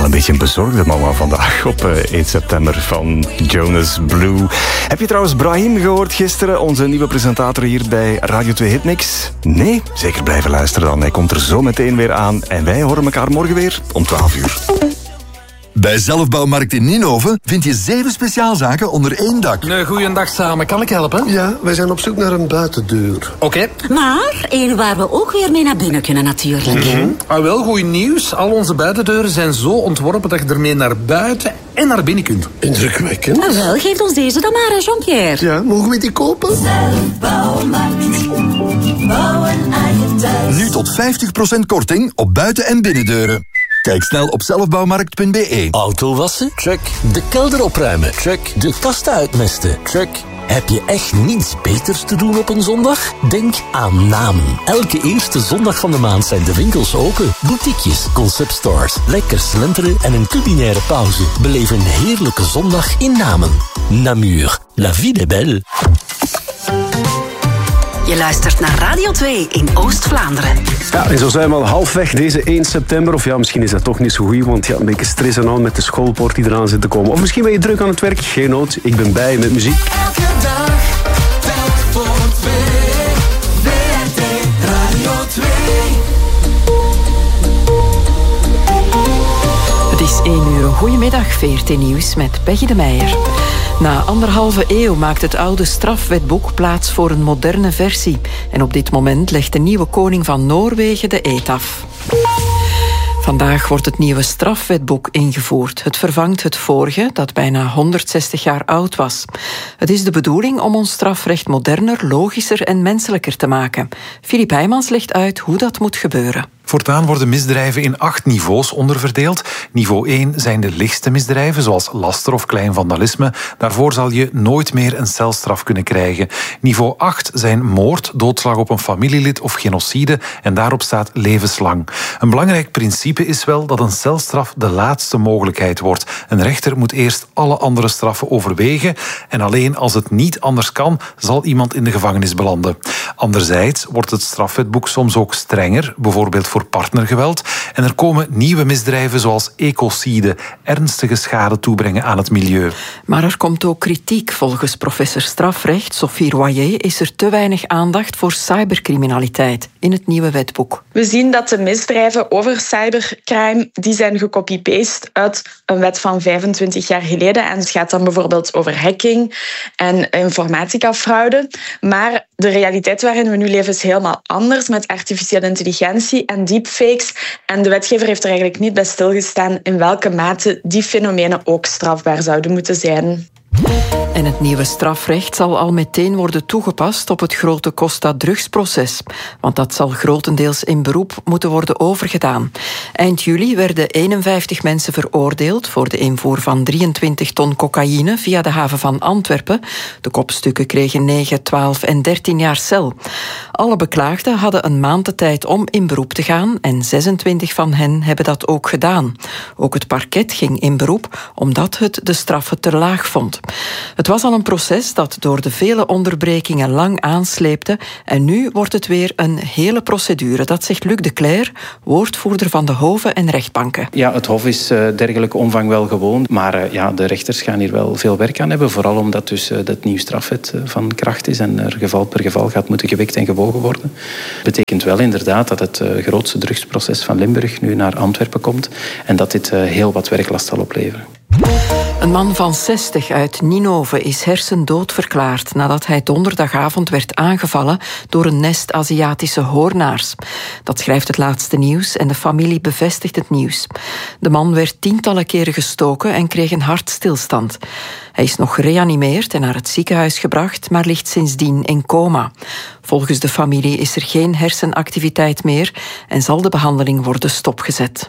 wel een beetje een bezorgde mama vandaag op 1 september van Jonas Blue. Heb je trouwens Brahim gehoord gisteren, onze nieuwe presentator hier bij Radio 2 Hitmix? Nee? Zeker blijven luisteren dan. Hij komt er zo meteen weer aan en wij horen elkaar morgen weer om 12 uur. Bij Zelfbouwmarkt in Ninove vind je 7 speciaalzaken onder één dak. Goeiedag samen, kan ik helpen? Ja, wij zijn op zoek naar een buitendeur. Oké. Maar één waar we ook weer mee naar binnen kunnen natuurlijk. Wel, goed nieuws. Al onze buitendeuren zijn zo ontworpen dat je ermee naar buiten en naar binnen kunt. Indrukwekkend. Nou wel, geef ons deze dan maar, Jean-Pierre. Ja, mogen we die kopen? Zelfbouwmarkt. Bouw een eigen thuis. Nu tot 50% korting op buiten- en binnendeuren. Kijk snel op zelfbouwmarkt.be. Auto wassen? Check. De kelder opruimen? Check. De kasten uitmesten? Check. Heb je echt niets beters te doen op een zondag? Denk aan Namen. Elke eerste zondag van de maand zijn de winkels open. Boutiquejes, conceptstores, lekker slenteren en een culinaire pauze. Beleef een heerlijke zondag in Namen. Namur. La vie est belle. Je luistert naar Radio 2 in Oost-Vlaanderen. Ja, en zo zijn we al halfweg deze 1 september. Of ja, misschien is dat toch niet zo goed, want ja, een beetje stress en al met de schoolpoort die eraan zit te komen. Of misschien ben je druk aan het werk. Geen nood, ik ben bij met muziek. Elke dag, telk voor 2. VRT Radio 2. Het is 1 uur. Goedemiddag, VRT Nieuws met Peggy de Meijer. Na 1,5 eeuw maakt het oude strafwetboek plaats voor een moderne versie. En op dit moment legt de nieuwe koning van Noorwegen de eed af. Vandaag wordt het nieuwe strafwetboek ingevoerd. Het vervangt het vorige, dat bijna 160 jaar oud was. Het is de bedoeling om ons strafrecht moderner, logischer en menselijker te maken. Filip Heijmans legt uit hoe dat moet gebeuren. Voortaan worden misdrijven in 8 niveaus onderverdeeld. Niveau 1 zijn de lichtste misdrijven, zoals laster of klein vandalisme. Daarvoor zal je nooit meer een celstraf kunnen krijgen. Niveau 8 zijn moord, doodslag op een familielid of genocide. En daarop staat levenslang. Een belangrijk principe is wel dat een celstraf de laatste mogelijkheid wordt. Een rechter moet eerst alle andere straffen overwegen. En alleen als het niet anders kan, zal iemand in de gevangenis belanden. Anderzijds wordt het strafwetboek soms ook strenger, bijvoorbeeld voor partnergeweld. En er komen nieuwe misdrijven zoals ecocide, ernstige schade toebrengen aan het milieu. Maar er komt ook kritiek. Volgens professor strafrecht Sophie Royer is er te weinig aandacht voor cybercriminaliteit in het nieuwe wetboek. We zien dat de misdrijven over cybercrime die zijn gecopy-paste uit een wet van 25 jaar geleden. En het gaat dan bijvoorbeeld over hacking en informatica-fraude. Maar de realiteit waarin we nu leven is helemaal anders met artificiële intelligentie en deepfakes. En de wetgever heeft er eigenlijk niet bij stilgestaan in welke mate die fenomenen ook strafbaar zouden moeten zijn. En het nieuwe strafrecht zal al meteen worden toegepast op het grote Costa-drugsproces. Want dat zal grotendeels in beroep moeten worden overgedaan. Eind juli werden 51 mensen veroordeeld voor de invoer van 23 ton cocaïne via de haven van Antwerpen. De kopstukken kregen 9, 12 en 13 jaar cel. Alle beklaagden hadden een maand de tijd om in beroep te gaan en 26 van hen hebben dat ook gedaan. Ook het parket ging in beroep omdat het de straffen te laag vond. Het was al een proces dat door de vele onderbrekingen lang aansleepte en nu wordt het weer een hele procedure. Dat zegt Luc de Cler, woordvoerder van de hoven en rechtbanken. Ja, het Hof is dergelijke omvang wel gewoon, maar de rechters gaan hier wel veel werk aan hebben, vooral omdat dus dat nieuw strafwet van kracht is en er geval per geval gaat moeten gewikt en gewogen worden. Betekent wel inderdaad dat het grootste drugsproces van Limburg nu naar Antwerpen komt en dat dit heel wat werklast zal opleveren. Een man van 60 uit Ninove is hersendood verklaard nadat hij donderdagavond werd aangevallen door een nest Aziatische hoornaars. Dat schrijft het laatste nieuws en de familie bevestigt het nieuws. De man werd tientallen keren gestoken en kreeg een hartstilstand. Hij is nog gereanimeerd en naar het ziekenhuis gebracht, maar ligt sindsdien in coma. Volgens de familie is er geen hersenactiviteit meer en zal de behandeling worden stopgezet.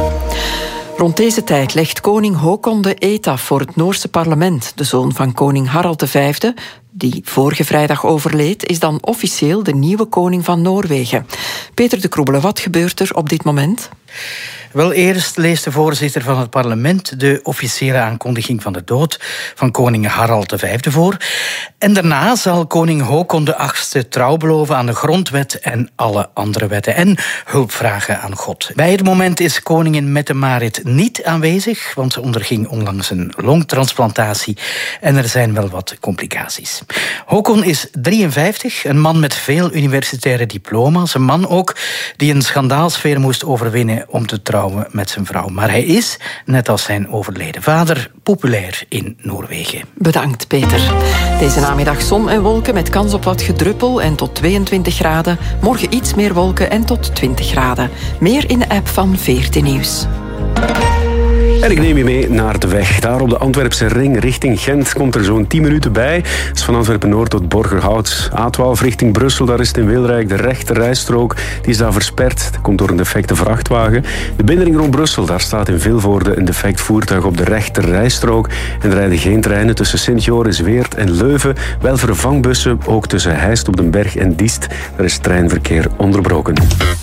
Rond deze tijd legt koning Håkon de eed af voor het Noorse parlement. De zoon van koning Harald V, die vorige vrijdag overleed, is dan officieel de nieuwe koning van Noorwegen. Peter de Kroebele, wat gebeurt er op dit moment? Wel, eerst leest de voorzitter van het parlement de officiële aankondiging van de dood van koning Harald V voor. En daarna zal koning Håkon VIII trouw beloven aan de grondwet en alle andere wetten en hulp vragen aan God. Bij het moment is koningin Mette-Marit niet aanwezig, want ze onderging onlangs een longtransplantatie en er zijn wel wat complicaties. Håkon is 53, een man met veel universitaire diploma's, een man ook die een schandaalsfeer moest overwinnen om te trouwen met zijn vrouw. Maar hij is, net als zijn overleden vader, populair in Noorwegen. Bedankt, Peter. Deze namiddag zon en wolken met kans op wat gedruppel en tot 22 graden. Morgen iets meer wolken en tot 20 graden. Meer in de app van VRT Nieuws. En ik neem je mee naar de weg. Daar op de Antwerpse ring richting Gent komt er zo'n 10 minuten bij. Dat is van Antwerpen-Noord tot Borgerhout. A12 richting Brussel, daar is het in Wilrijk. De rechte rijstrook die is daar versperd. Dat komt door een defecte vrachtwagen. De binnenring rond Brussel, daar staat in Vilvoorde een defect voertuig op de rechte rijstrook. En er rijden geen treinen tussen Sint-Joris, Weert en Leuven. Wel vervangbussen, ook tussen Heist op den Berg en Diest. Daar is treinverkeer onderbroken.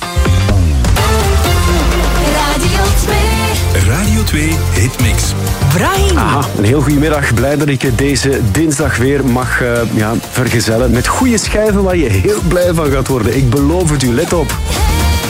Radio 2 Hitmix. Brahim. Aha, een heel goedemiddag. Blij dat ik je deze dinsdag weer mag vergezellen met goede schijven waar je heel blij van gaat worden. Ik beloof het u, let op.